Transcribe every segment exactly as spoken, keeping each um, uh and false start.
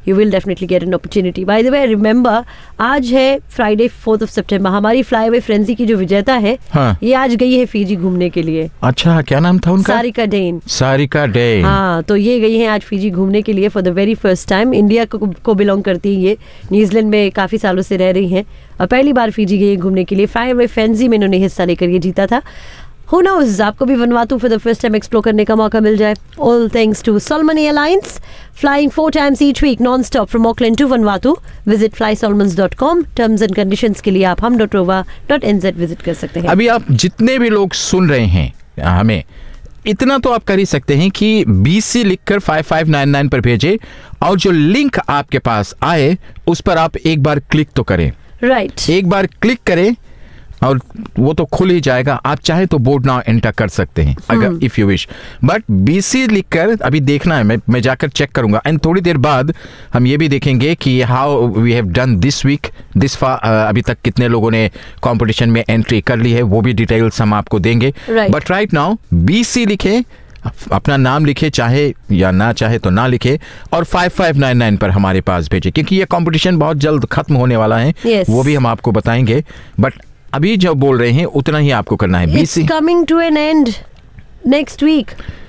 you will definitely get an opportunity. By the way, remember, आज है Friday fourth of सितंबर. हमारी fly away frenzy की जो विजेता है, हाँ. ये आज गई है फीजी घूमने के लिए. अच्छा, क्या नाम था उनका? सारिका डेन. सारिका डेन. हाँ, तो ये गई है आज फीजी घूमने के लिए for the very first time. India को, को बिलोंग करती है ये. न्यूजीलैंड में काफी सालों से रह रही हैं और पहली बार फीजी गई घूमने के लिए. फ्लाई अवे फ्रेंजी में इन्होंने हिस्सा लेकर ये जीता था. Who knows, आपको भी वनवातू for the first time explore करने का मौका मिल जाए. All thanks to Solomon Airlines, flying four times each week non-stop from Auckland to Vanuatu. Visit fly solomons dot com. Terms and conditions के लिए आप hum dot rova dot n z visit कर सकते हैं. अभी आप जितने भी लोग सुन रहे हैं हमें, इतना तो आप कर ही सकते हैं कि बीसी लिखकर फाइव फाइव नाइन नाइन पर भेजें और जो लिंक आपके पास आए उस पर आप एक बार क्लिक तो करें. Right right. एक बार क्लिक करें और वो तो खुल ही जाएगा. आप चाहे तो बोर्ड नाउ एंटर कर सकते हैं अगर if you wish, but BC लिखकर अभी देखना है. मैं मैं जाकर चेक करूंगा एंड थोड़ी देर बाद हम ये भी देखेंगे कि how we have done this week this फा अभी तक कितने लोगों ने कंपटीशन में एंट्री कर ली है, वो भी डिटेल्स हम आपको देंगे. बट राइट नाउ बीसी लिखे, अपना नाम लिखे, चाहे या ना चाहे तो ना लिखे, और फाइव फाइव नाइन नाइन पर हमारे पास भेजे, क्योंकि ये कंपटीशन बहुत जल्द खत्म होने वाला है. yes. वो भी हम आपको बताएंगे. बट अभी जो बोल रहे हैं उतना ही आपको करना है. BC It's coming to an end next week.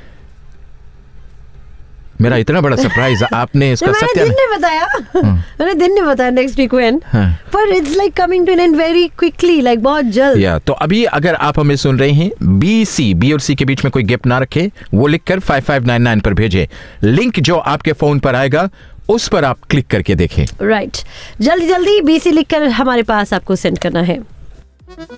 मेरा इतना बड़ा सरप्राइज आपने इसका सत्य मैंने दिन नहीं बताया. मैंने दिन नहीं बताया नेक्स्ट वीक व्हेन, पर it's like coming to N and very quickly, like बहुत जल्द. या तो अभी अगर आप हमें सुन रहे हैं, बीसी बी और सी के बीच में कोई गैप ना रखे, वो लिखकर फाइव फाइव नाइन नाइन पर भेजे. लिंक जो आपके फोन पर आएगा उस पर आप क्लिक करके देखें. Right right. जल्दी जल्दी बीसी लिखकर हमारे पास आपको सेंड करना है.